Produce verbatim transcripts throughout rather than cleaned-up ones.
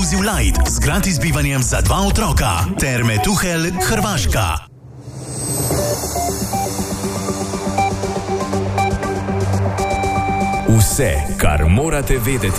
Inclusive Light z gratis bivanjem za dva otroka. Terme Tuhelj, Hrvaška. Vse, kar morate vedeti.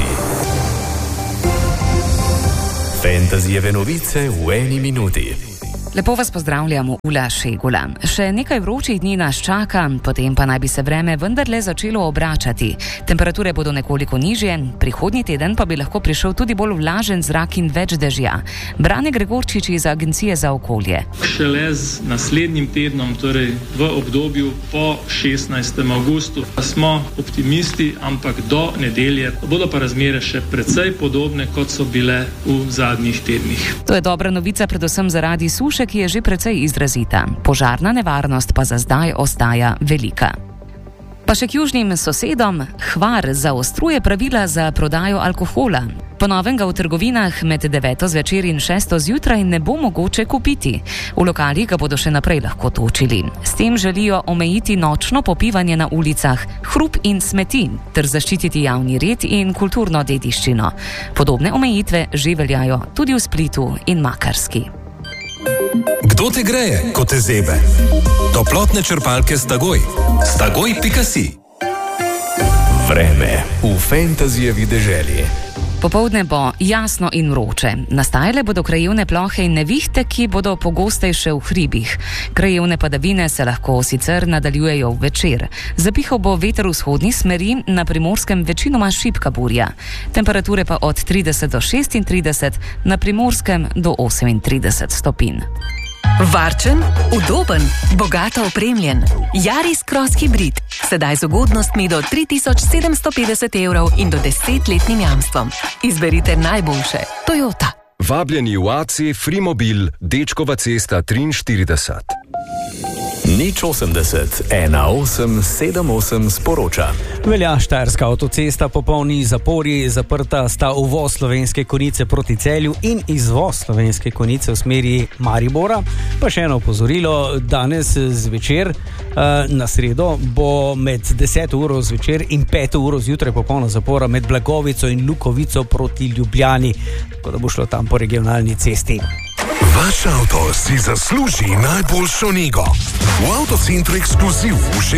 Fantasyjeve novice v eni minuti. Lepo vas pozdravljamo, Ula Šegula. Še nekaj vročih dni nas čaka, potem pa naj bi se vreme vendarle začelo obračati. Temperature bodo nekoliko nižje, prihodnji teden pa bi lahko prišel tudi bolj vlažen zrak in več dežja. Brane Gregorčič iz Agencije za okolje. Šele z naslednjim tednom, torej v obdobju po šestnajstem avgustu, smo optimisti, ampak do nedelje bodo pa razmere še precej podobne, kot so bile v zadnjih tednih. To je dobra novica predvsem zaradi suše, ki je že precej izrazita. Požarna nevarnost pa za zdaj ostaja velika. Pa še k južnim sosedom. Hvar zaostruje pravila za prodajo alkohola. Po novem ga v trgovinah med deveto zvečer in šesto zjutraj ne bo mogoče kupiti. V lokalih ga bodo še naprej lahko točili. S tem želijo omejiti nočno popivanje na ulicah, hrup in smeti ter zaščititi javni red in kulturno dediščino. Podobne omejitve že veljajo tudi v Splitu in Makarski. Kdo te greje, ko te zebe? Toplotne črpalke Stagoj. Stagoj pika si. Vreme v Fantasyjevi deželi. Popoldne bo jasno in vroče. Nastajale bodo krajevne plohe in nevihte, ki bodo pogostejše v hribih. Krajevne padavine se lahko sicer nadaljujejo v večer. Zapihal bo veter vzhodni smeri, na Primorskem večinoma šibka burja. Temperature pa od trideset do šestintrideset, na Primorskem do osemintrideset stopinj. Varčen, udoben, bogato opremljen. Yaris Cross Hybrid. Sedaj z ugodnostmi do tri tisoč sedemsto petdeset evrov in do desetletnim jamstvom. Izberite najboljše. Toyota. Vabljeni v A C Frimobil, Dečkova cesta triinštirideset. Nič osemdeset, ena osem sedem osem sporoča. Velja Štajerska avtocesta, popolni zapori, zaprta sta uvoz Slovenske Konjice proti Celju in izvoz Slovenske Konjice v smeri Maribora. Pa še eno opozorilo, danes zvečer na sredo bo med deseto uro zvečer in peto uro zjutraj popolna zapora med Blagovico in Lukovico proti Ljubljani, tako da bo šlo tam po regionalni cesti. Vaš avto si zasluži najboljšo nego. V Avtocentru Ekskluziv v